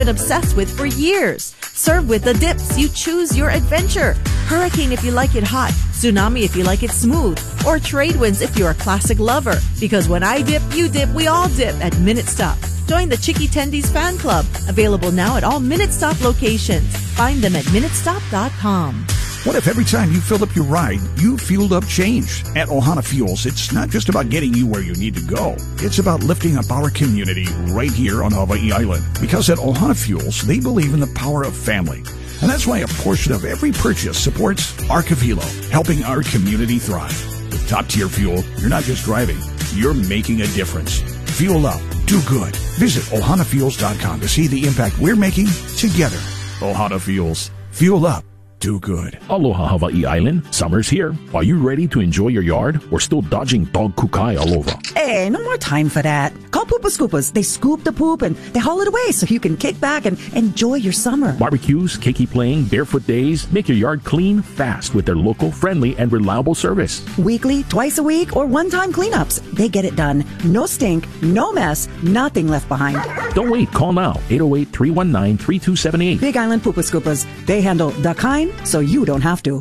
been obsessed with for years. Serve with the dips. You choose your adventure. Hurricane if you like it hot, tsunami if you like it smooth, or trade winds if you're a classic lover. Because when I dip, you dip, we all dip at Minute Stop. Join the Chicky Tendies fan club. Available now at all Minute Stop locations. Find them at minutestop.com. What if every time you filled up your ride, you fueled up change? At Ohana Fuels, it's not just about getting you where you need to go. It's about lifting up our community right here on Hawaii Island. Because at Ohana Fuels, they believe in the power of family. And that's why a portion of every purchase supports Arc of Hilo, helping our community thrive. With top-tier fuel, you're not just driving, you're making a difference. Fuel up. Do good. Visit ohanafuels.com to see the impact we're making together. Ohana Fuels. Fuel up. Do good. Aloha Hawaii Island, summer's here. Are you ready to enjoy your yard or still dodging dog kukai all over? Hey, no more time for that. Call Poopa Scoopas. They scoop the poop and they haul it away so you can kick back and enjoy your summer. Barbecues, keiki playing, barefoot days, make your yard clean fast with their local, friendly, and reliable service. Weekly, twice a week, or one-time cleanups. They get it done. No stink, no mess, nothing left behind. Don't wait. Call now. 808-319-3278. Big Island Poopa Scoopas. They handle the kind so you don't have to.